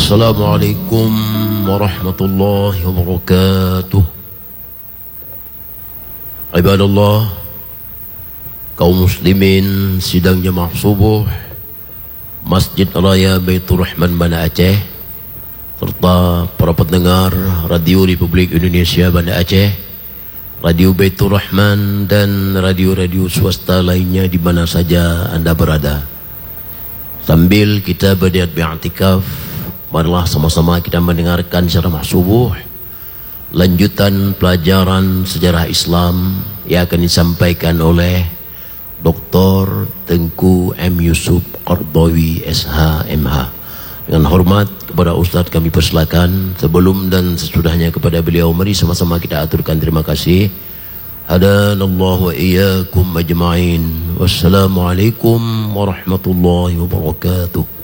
Assalamualaikum warahmatullahi wabarakatuh. Ibadallah, kaum muslimin sidang jamaah subuh Masjid Raya Baitur Rahman Banda Aceh, serta para pendengar Radio Republik Indonesia Banda Aceh, Radio Baitur Rahman, dan radio-radio swasta lainnya di mana saja Anda berada. Sambil kita berniat beriktikaf, marilah sama-sama kita mendengarkan ceramah subuh lanjutan pelajaran sejarah Islam yang akan disampaikan oleh Dr. Tengku M. Yusuf Qardawi SH MH. Dengan hormat kepada Ustadz kami persilakan. Sebelum dan sesudahnya kepada beliau, mari sama-sama kita aturkan terima kasih. Hadanallahu wa iyyakum ajma'in. Wassalamualaikum warahmatullahi wabarakatuh.